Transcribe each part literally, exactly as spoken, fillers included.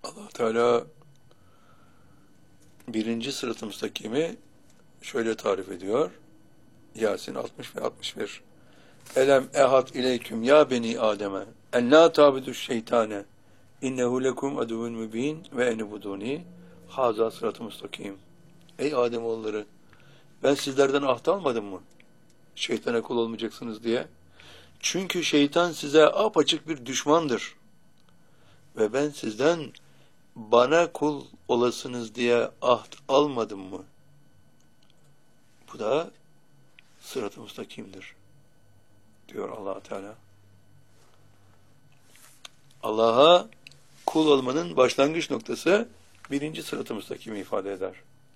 Allah Teala birinci sırat-ı müstakimi şöyle tarif ediyor. Yasin altmış ve altmış bir. Elem ehad ileyküm ya beni Adem'e en la tabidu şeytane innehu lekum aduvun mübin ve enibuduni haza sırat-ı müstakim. Ey Ademoğulları, ben sizlerden ahd almadım mı? Şeytana kul olmayacaksınız diye. Çünkü şeytan size apaçık bir düşmandır. Ve ben sizden bana kul olasınız diye ahd almadım mı? Bu da sırat-ı müstakimdir, diyor Allah Teala. Allah'a kul olmanın başlangıç noktası birinci sırat-ı müstakimi ifade eder.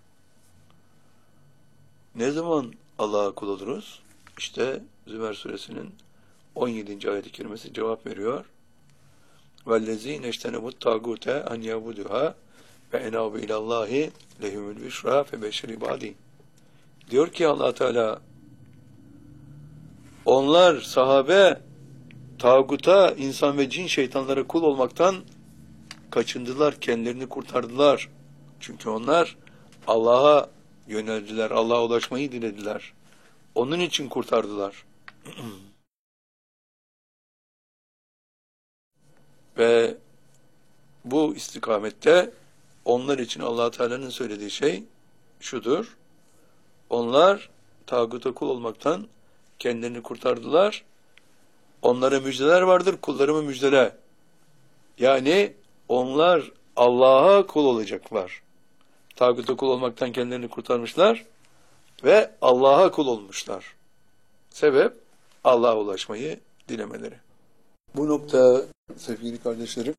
Ne zaman Allah'a kul oluruz? İşte Zümer suresinin on yedinci ayet-i kerimesi cevap veriyor. وَالَّذ۪ينَ اَجْتَنَبُوا الطَّاغُوتَ اَنْ يَعْبُدُهَا وَاَنَابُ اِلَى اللّٰهِ لَهُمُ الْبِشْرَى فَبَشِّرْ عِبَادِهِ. Diyor ki Allah Teala, onlar sahabe tağuta, insan ve cin şeytanlara kul olmaktan kaçındılar, kendilerini kurtardılar. Çünkü onlar Allah'a yöneldiler, Allah'a ulaşmayı dilediler. Onun için kurtardılar. Ve bu istikamette onlar için Allah Teala'nın söylediği şey şudur. Onlar tağuta kul olmaktan kendilerini kurtardılar. Onlara müjdeler vardır, kullarımı müjdele. Yani onlar Allah'a kul olacaklar. Tağuta kul olmaktan kendilerini kurtarmışlar ve Allah'a kul olmuşlar. Sebep Allah'a ulaşmayı dilemeleri. Bu nokta sevgili kardeşlerim,